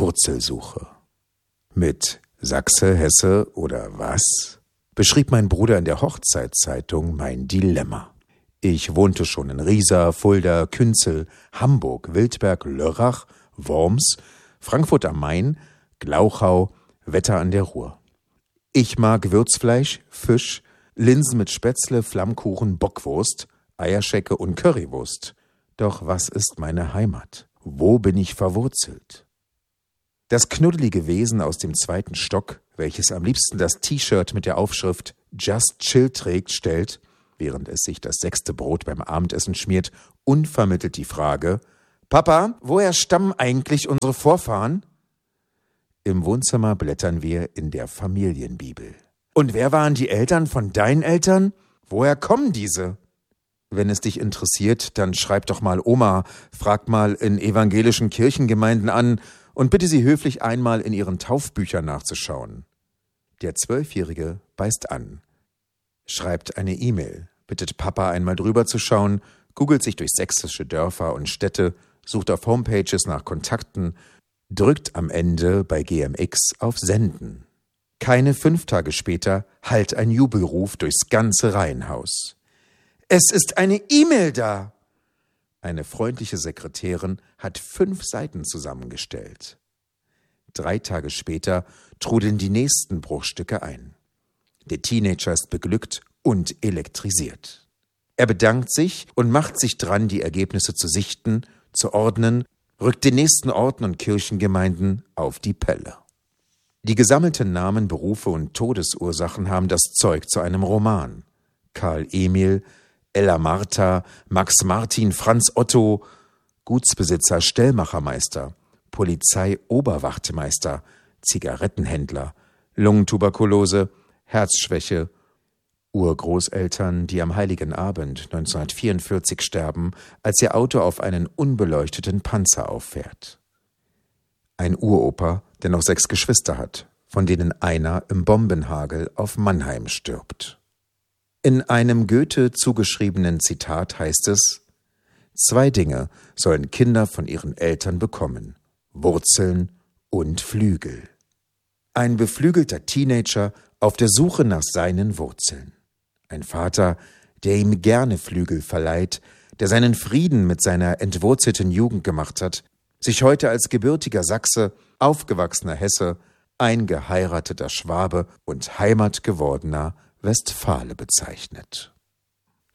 Wurzelsuche. Mit Sachse, Hesse oder was? Beschrieb mein Bruder in der Hochzeitszeitung mein Dilemma. Ich wohnte schon in Riesa, Fulda, Künzel, Hamburg, Wildberg, Lörrach, Worms, Frankfurt am Main, Glauchau, Wetter an der Ruhr. Ich mag Würzfleisch, Fisch, Linsen mit Spätzle, Flammkuchen, Bockwurst, Eierschecke und Currywurst. Doch was ist meine Heimat? Wo bin ich verwurzelt? Das knuddelige Wesen aus dem 2. Stock, welches am liebsten das T-Shirt mit der Aufschrift Just Chill trägt, stellt, während es sich das 6. Brot beim Abendessen schmiert, unvermittelt die Frage: Papa, woher stammen eigentlich unsere Vorfahren? Im Wohnzimmer blättern wir in der Familienbibel. Und wer waren die Eltern von deinen Eltern? Woher kommen diese? Wenn es dich interessiert, dann schreib doch mal Oma, frag mal in evangelischen Kirchengemeinden an und bitte sie höflich einmal in ihren Taufbüchern nachzuschauen. Der 12-Jährige beißt an, schreibt eine E-Mail, bittet Papa einmal drüber zu schauen, googelt sich durch sächsische Dörfer und Städte, sucht auf Homepages nach Kontakten, drückt am Ende bei GMX auf Senden. Keine 5 Tage später hallt ein Jubelruf durchs ganze Reihenhaus. Es ist eine E-Mail da! Eine freundliche Sekretärin hat 5 Seiten zusammengestellt. 3 Tage später trudeln die nächsten Bruchstücke ein. Der Teenager ist beglückt und elektrisiert. Er bedankt sich und macht sich dran, die Ergebnisse zu sichten, zu ordnen, rückt den nächsten Orten und Kirchengemeinden auf die Pelle. Die gesammelten Namen, Berufe und Todesursachen haben das Zeug zu einem Roman. Karl Emil, Ella Martha, Max Martin, Franz Otto, Gutsbesitzer, Stellmachermeister, Polizei, Oberwachtmeister, Zigarettenhändler, Lungentuberkulose, Herzschwäche, Urgroßeltern, die am Heiligen Abend 1944 sterben, als ihr Auto auf einen unbeleuchteten Panzer auffährt. Ein Uropa, der noch 6 Geschwister hat, von denen einer im Bombenhagel auf Mannheim stirbt. In einem Goethe zugeschriebenen Zitat heißt es: 2 Dinge sollen Kinder von ihren Eltern bekommen: Wurzeln und Flügel. Ein beflügelter Teenager auf der Suche nach seinen Wurzeln. Ein Vater, der ihm gerne Flügel verleiht, der seinen Frieden mit seiner entwurzelten Jugend gemacht hat, sich heute als gebürtiger Sachse, aufgewachsener Hesse, eingeheirateter Schwabe und heimatgewordener Westfale bezeichnet.